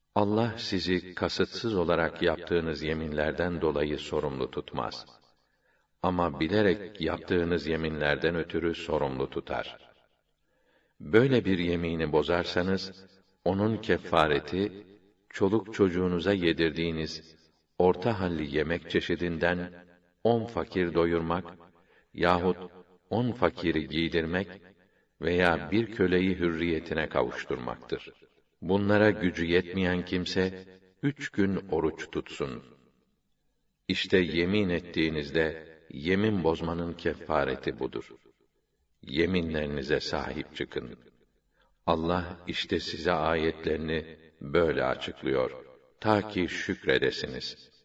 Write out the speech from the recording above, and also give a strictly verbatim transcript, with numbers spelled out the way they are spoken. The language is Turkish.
Allah sizi kasıtsız olarak yaptığınız yeminlerden dolayı sorumlu tutmaz. Ama bilerek yaptığınız yeminlerden ötürü sorumlu tutar. Böyle bir yemini bozarsanız, onun kefareti, çoluk çocuğunuza yedirdiğiniz orta halli yemek çeşidinden on fakir doyurmak yahut on fakiri giydirmek veya bir köleyi hürriyetine kavuşturmaktır. Bunlara gücü yetmeyen kimse üç gün oruç tutsun. İşte yemin ettiğinizde yemin bozmanın kefareti budur. Yeminlerinize sahip çıkın. Allah işte size ayetlerini böyle açıklıyor, ta ki şükredesiniz.